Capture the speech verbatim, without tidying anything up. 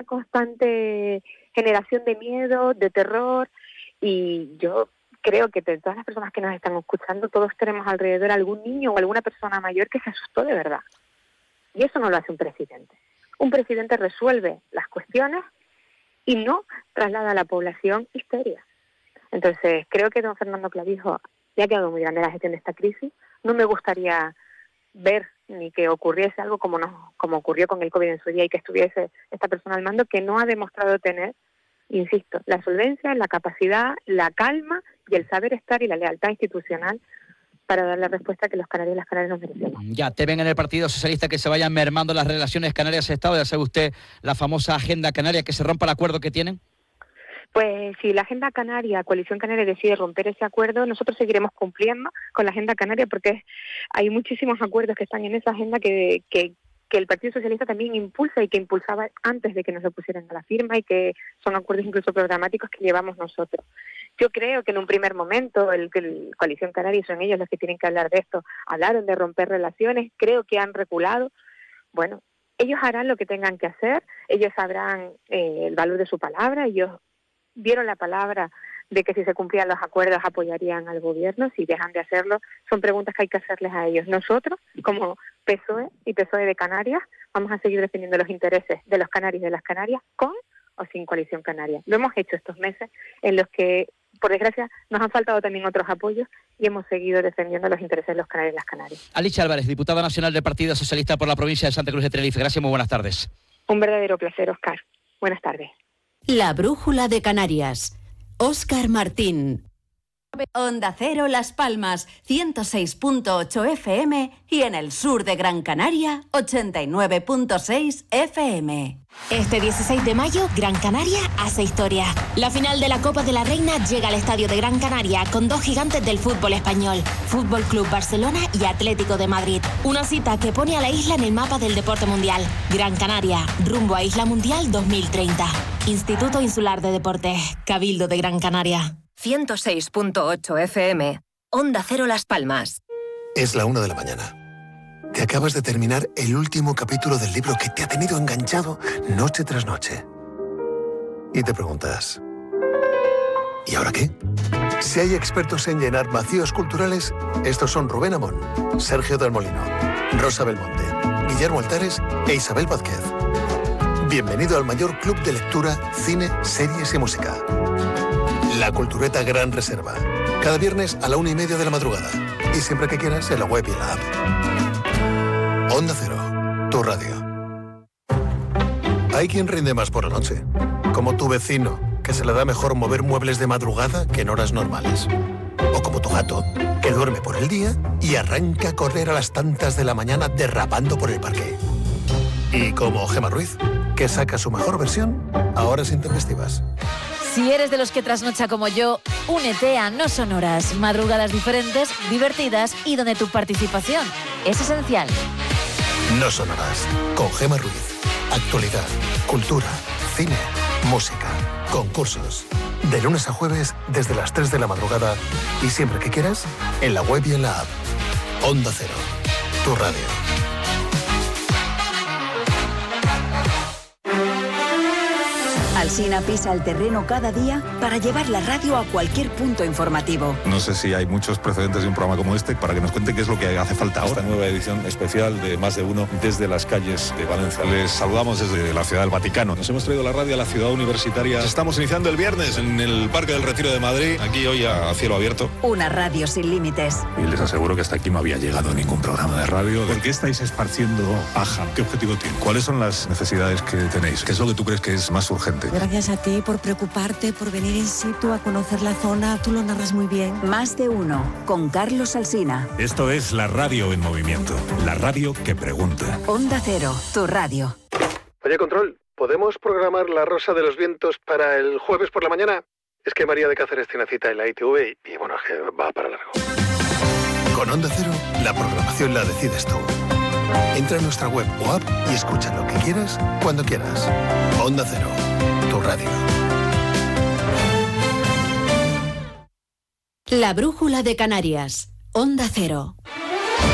constante generación de miedo, de terror, y yo creo que de todas las personas que nos están escuchando, todos tenemos alrededor algún niño o alguna persona mayor que se asustó de verdad. Y eso no lo hace un presidente. Un presidente resuelve las cuestiones y no traslada a la población histeria. Entonces, creo que don Fernando Clavijo le ha quedado muy grande la gestión de esta crisis. No me gustaría ver ni que ocurriese algo como no, como ocurrió con el COVID en su día y que estuviese esta persona al mando, que no ha demostrado tener, insisto, la solvencia, la capacidad, la calma y el saber estar y la lealtad institucional para dar la respuesta que los canarios y las canarias nos merecemos. Ya, te ven en el Partido Socialista que se vayan mermando las relaciones Canarias-Estado, ya sabe usted la famosa agenda canaria, que se rompa el acuerdo que tienen. Pues si la Agenda Canaria, Coalición Canaria, decide romper ese acuerdo, nosotros seguiremos cumpliendo con la Agenda Canaria, porque hay muchísimos acuerdos que están en esa agenda que, que, que el Partido Socialista también impulsa y que impulsaba antes de que nos se pusieran a la firma, y que son acuerdos incluso programáticos que llevamos nosotros. Yo creo que en un primer momento el, el Coalición Canaria, y son ellos los que tienen que hablar de esto, hablaron de romper relaciones, creo que han reculado. Bueno, ellos harán lo que tengan que hacer, ellos sabrán eh, el valor de su palabra, ellos dieron la palabra de que si se cumplían los acuerdos apoyarían al gobierno. Si dejan de hacerlo, son preguntas que hay que hacerles a ellos. Nosotros, como P S O E y P S O E de Canarias, vamos a seguir defendiendo los intereses de los canarios y de las Canarias, con o sin Coalición Canaria. Lo hemos hecho estos meses en los que, por desgracia, nos han faltado también otros apoyos, y hemos seguido defendiendo los intereses de los canarios y las Canarias. Alicia Álvarez, diputada nacional del Partido Socialista por la provincia de Santa Cruz de Tenerife. Gracias, muy buenas tardes. Un verdadero placer, Óscar. Buenas tardes. La Brújula de Canarias. Óscar Martín. Onda Cero Las Palmas, ciento seis punto ocho F M, y en el sur de Gran Canaria, ochenta y nueve punto seis F M. Este dieciséis de mayo, Gran Canaria hace historia. La final de la Copa de la Reina llega al estadio de Gran Canaria con dos gigantes del fútbol español, Fútbol Club Barcelona y Atlético de Madrid. Una cita que pone a la isla en el mapa del deporte mundial. Gran Canaria, rumbo a Isla Mundial dos mil treinta. Instituto Insular de Deportes, Cabildo de Gran Canaria. ciento seis punto ocho F M, Onda Cero Las Palmas. Es la una de la mañana. Te acabas de terminar el último capítulo del libro que te ha tenido enganchado noche tras noche. Y te preguntas, ¿y ahora qué? Si hay expertos en llenar vacíos culturales, estos son Rubén Amón, Sergio del Molino, Rosa Belmonte, Guillermo Altares e Isabel Vázquez. Bienvenido al mayor club de lectura, cine, series y música. La Cultureta Gran Reserva. Cada viernes a la una y media de la madrugada. Y siempre que quieras en la web y en la app. Onda Cero, tu radio. Hay quien rinde más por la noche. Como tu vecino, que se le da mejor mover muebles de madrugada que en horas normales. O como tu gato, que duerme por el día y arranca a correr a las tantas de la mañana derrapando por el parque. Y como Gemma Ruiz, que saca su mejor versión a horas intempestivas. Si eres de los que trasnocha como yo, únete a No Sonoras, madrugadas diferentes, divertidas y donde tu participación es esencial. No Sonoras, con Gemma Ruiz. Actualidad, cultura, cine, música, concursos. De lunes a jueves desde las tres de la madrugada y siempre que quieras en la web y en la app. Onda Cero, tu radio. Alsina pisa el terreno cada día para llevar la radio a cualquier punto informativo. No sé si hay muchos precedentes de un programa como este para que nos cuente qué es lo que hace falta ahora. Esta nueva edición especial de Más de Uno desde las calles de Valencia. Les saludamos desde la Ciudad del Vaticano. Nos hemos traído la radio a la ciudad universitaria. Estamos iniciando el viernes en el Parque del Retiro de Madrid, aquí hoy a cielo abierto. Una radio sin límites. Y les aseguro que hasta aquí no había llegado ningún programa de radio. ¿Por qué estáis esparciendo paja? ¿Qué objetivo tiene? ¿Cuáles son las necesidades que tenéis? ¿Qué es lo que tú crees que es más urgente? Gracias a ti por preocuparte, por venir in situ a conocer la zona. Tú lo narras muy bien. Más de Uno, con Carlos Alsina. Esto es la radio en movimiento. La radio que pregunta. Onda Cero, tu radio. Oye, Control, ¿podemos programar La Rosa de los Vientos para el jueves por la mañana? Es que María de Cáceres tiene cita en la I T V y, y bueno, es que va para largo. Con Onda Cero, la programación la decides tú. Entra en nuestra web o app y escucha lo que quieras, cuando quieras. Onda Cero, tu radio. La Brújula de Canarias. Onda Cero.